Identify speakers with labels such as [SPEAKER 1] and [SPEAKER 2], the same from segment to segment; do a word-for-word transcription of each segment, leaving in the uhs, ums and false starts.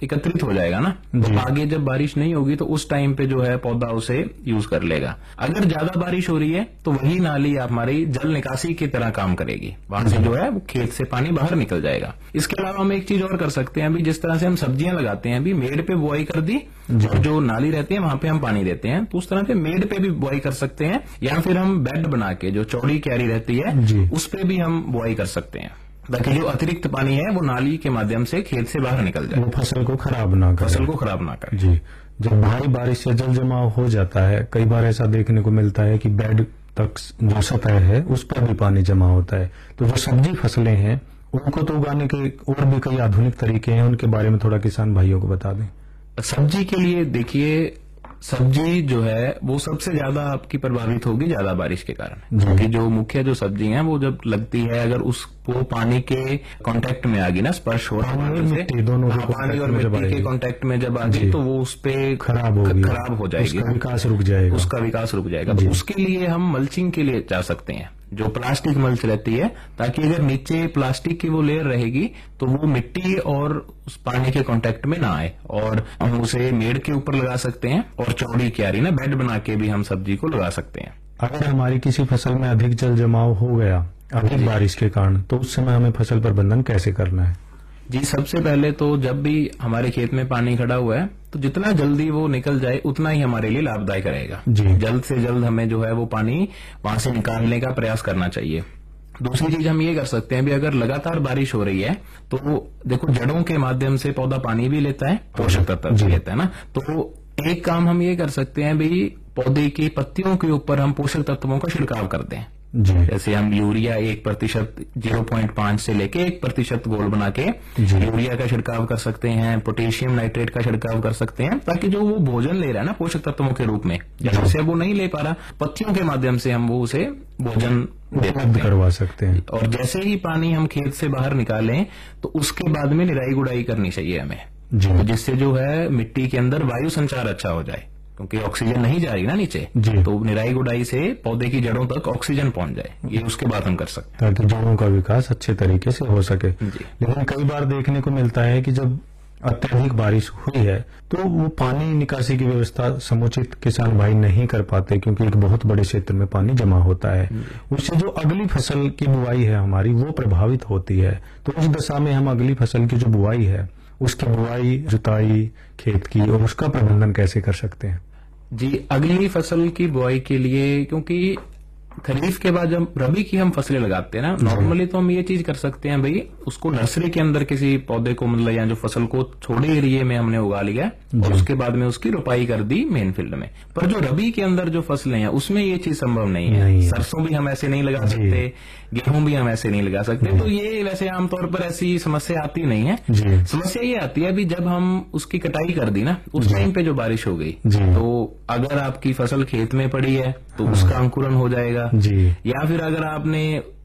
[SPEAKER 1] एकत्रित हो जाएगा ना, तो आगे जब बारिश नहीं होगी तो उस टाइम पे जो है पौधा उसे यूज कर लेगा। अगर ज्यादा बारिश हो रही है तो वही नाली हमारी जल निकासी की तरह काम करेगी, वहां से जो है वो खेत से पानी बाहर निकल जाएगा। इसके अलावा हम एक चीज और कर सकते हैं, अभी जिस तरह से हम सब्जियां लगाते हैं, अभी मेड़ पे बुआई कर दी और जो नाली रहती है वहां पे हम पानी देते हैं, तो उस तरह से मेड़ पे भी बुआई कर सकते हैं, या फिर हम बेड बना के जो चौड़ी क्यारी रहती है उस पे भी हम बुआई कर सकते हैं, ताकि जो अतिरिक्त पानी है वो नाली के माध्यम से खेत से बाहर निकल जाए,
[SPEAKER 2] वो फसल को खराब ना करे।
[SPEAKER 1] फसल को खराब ना करे।
[SPEAKER 2] जी, जब भारी बारिश से जल जमाव हो जाता है, कई बार ऐसा देखने को मिलता है कि बेड तक जो सतह है उस पर भी पानी जमा होता है, तो जो सब्जी फसलें हैं उनको तो उगाने के और भी कई आधुनिक तरीके हैं, उनके बारे में थोड़ा किसान भाइयों को बता दें।
[SPEAKER 1] सब्जी के लिए देखिए, सब्जी जो है वो सबसे ज्यादा आपकी प्रभावित होगी ज्यादा बारिश के कारण, क्योंकि जो मुख्य जो सब्जी है वो जब लगती है, अगर उसको पानी के कांटेक्ट में आ गई ना, स्पर्श हो रहा है
[SPEAKER 2] दोनों
[SPEAKER 1] पानी और मिट्टी के कांटेक्ट में जब आ गई तो वो उस पे
[SPEAKER 2] खराब होगी,
[SPEAKER 1] खराब हो जाएगी,
[SPEAKER 2] उसका विकास रुक जाएगा,
[SPEAKER 1] उसका विकास रुक जाएगा। तो उसके लिए हम मल्चिंग के लिए जा सकते हैं, जो प्लास्टिक मल्च रहती है, ताकि अगर नीचे प्लास्टिक की वो लेयर रहेगी तो वो मिट्टी और उस पानी के कांटेक्ट में ना आए, और हम उसे मेड़ के ऊपर लगा सकते हैं, और चौड़ी क्यारी ना बेड बना के भी हम सब्जी को लगा सकते हैं।
[SPEAKER 2] अगर हमारी किसी फसल में अधिक जल जमाव हो गया अधिक बारिश के कारण, तो उस समय हमें फसल प्रबंधन कैसे करना है?
[SPEAKER 1] जी, सबसे पहले तो जब भी हमारे खेत में पानी खड़ा हुआ है तो जितना जल्दी वो निकल जाए उतना ही हमारे लिए लाभदायक रहेगा। जल्द से जल्द हमें जो है वो पानी वहां से निकालने का प्रयास करना चाहिए। दूसरी चीज हम ये कर सकते हैं भी, अगर लगातार बारिश हो रही है तो देखो जड़ों के माध्यम से पौधा पानी भी लेता है, पोषक तत्व भी लेता है ना, तो एक काम हम ये कर सकते हैं भी, पौधे की पत्तियों के ऊपर हम पोषक तत्वों का छिड़काव कर दें। जैसे हम यूरिया एक प्रतिशत जीरो पॉइंट पांच से लेके एक प्रतिशत गोल बना के यूरिया का छिड़काव कर सकते हैं, पोटेशियम नाइट्रेट का छिड़काव कर सकते हैं, ताकि जो वो भोजन ले रहा है ना पोषक तत्वों के रूप में, जैसे वो नहीं ले पा रहा, पत्तियों के माध्यम से हम वो उसे भोजन
[SPEAKER 2] उपलब्ध करवा सकते हैं।
[SPEAKER 1] और जैसे ही पानी हम खेत से बाहर निकालें तो उसके बाद में निराई गुड़ाई करनी चाहिए हमें, जिससे जो है मिट्टी के अंदर वायु संचार अच्छा हो जाए, क्योंकि ऑक्सीजन नहीं जा रही ना नीचे, तो निराई गुड़ाई से पौधे की जड़ों तक ऑक्सीजन पहुंच जाए, ये उसके बाद हम कर सकते
[SPEAKER 2] हैं, ताकि जड़ों का विकास अच्छे तरीके से हो सके। लेकिन कई बार देखने को मिलता है कि जब अत्यधिक बारिश हुई है तो वो पानी निकासी की व्यवस्था समुचित किसान भाई नहीं कर पाते, क्योंकि एक बहुत बड़े क्षेत्र में पानी जमा होता है, उससे जो अगली फसल की बुआई है हमारी वो प्रभावित होती है। तो उस दशा में हम अगली फसल की जो बुआई है उसकी बुआई, जुताई खेत की, और उसका प्रबंधन कैसे कर सकते हैं?
[SPEAKER 1] जी, अगली फसल की बुआई के लिए, क्योंकि खरीफ के बाद जब रबी की हम फसलें लगाते हैं ना, नॉर्मली तो हम ये चीज कर सकते हैं भाई, उसको नर्सरी के अंदर किसी पौधे को मतलब या जो फसल को छोटे एरिया में हमने उगा लिया और उसके बाद में उसकी रोपाई कर दी मेन फील्ड में। पर जो रबी के अंदर जो फसलें हैं उसमें ये चीज संभव नहीं है, नहीं है। सरसों भी हम ऐसे नहीं लगा सकते, गेहूं भी हम ऐसे नहीं लगा सकते, तो ये वैसे आमतौर पर ऐसी समस्या आती नहीं है। समस्या ये आती है अभी जब हम उसकी कटाई कर दी ना, उस टाइम पे जो बारिश हो गई, तो अगर आपकी फसल खेत में पड़ी है तो उसका अंकुरण हो जाएगा जी। या फिर अगर आपने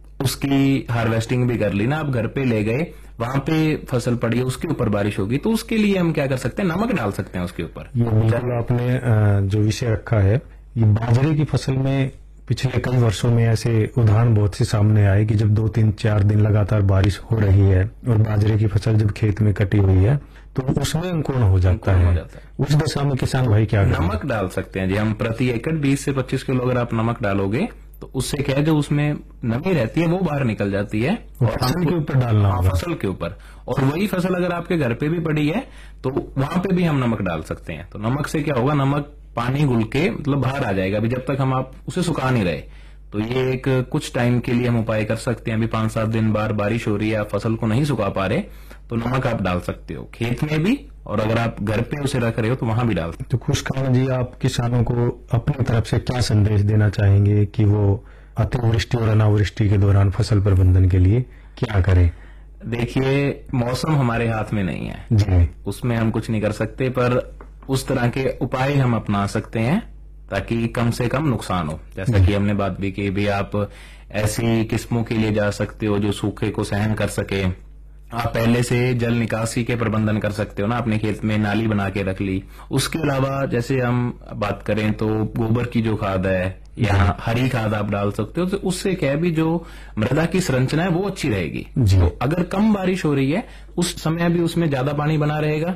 [SPEAKER 1] उसकी हार्वेस्टिंग भी कर ली ना, आप घर पे ले गए, वहां पे फसल पड़ी है, उसके ऊपर बारिश होगी, तो उसके लिए हम क्या कर सकते हैं, नमक डाल सकते हैं उसके ऊपर।
[SPEAKER 2] जब आपने जो विषय रखा है, ये बाजरे की फसल में पिछले कई वर्षों में ऐसे उदाहरण बहुत से सामने आए कि जब दो तीन चार दिन लगातार बारिश हो रही है और बाजरे की फसल जब खेत में कटी हुई है तो उसमें अंकुरण हो जाता है, हो जाता है। उस दशा में किसान भाई क्या करें?
[SPEAKER 1] नमक डाल सकते हैं जी हम, प्रति एकड़ बीस से पच्चीस किलो अगर आप नमक डालोगे तो उससे क्या है, जो उसमें नमी रहती है वो बाहर निकल जाती है,
[SPEAKER 2] और फसल के ऊपर डालना होगा,
[SPEAKER 1] फसल के ऊपर। और वही फसल अगर आपके घर पे भी पड़ी है तो वहां पे भी हम नमक डाल सकते हैं। तो नमक से क्या होगा, नमक पानी घुल के मतलब बाहर आ जाएगा, अभी जब तक हम आप उसे सुखा नहीं रहे। तो ये एक कुछ टाइम के लिए हम उपाय कर सकते हैं। अभी पांच सात दिन बाद बारिश हो रही है, आप फसल को नहीं सुखा पा रहे, तो नमक आप डाल सकते हो खेत में भी, और अगर आप घर पे उसे रख रहे हो तो वहां भी डाल सकते हो।
[SPEAKER 2] तो खुशखान जी, आप किसानों को अपनी तरफ से क्या संदेश देना चाहेंगे कि वो अतिवृष्टि और अनावृष्टि के दौरान फसल प्रबंधन के लिए क्या करें?
[SPEAKER 1] देखिए, मौसम हमारे हाथ में नहीं है
[SPEAKER 2] जी,
[SPEAKER 1] उसमें हम कुछ नहीं कर सकते, पर उस तरह के उपाय हम अपना सकते हैं ताकि कम से कम नुकसान हो। जैसा कि हमने बात भी की, भी आप ऐसी किस्मों के लिए जा सकते हो जो सूखे को सहन कर सके। आप पहले से जल निकासी के प्रबंधन कर सकते हो ना, अपने खेत में नाली बना के रख ली। उसके अलावा जैसे हम बात करें तो गोबर की जो खाद है या हरी खाद आप डाल सकते हो, तो उससे क्या है भी जो मृदा की संरचना है वो अच्छी रहेगी। तो अगर कम बारिश हो रही है उस समय भी उसमें ज्यादा पानी बना रहेगा,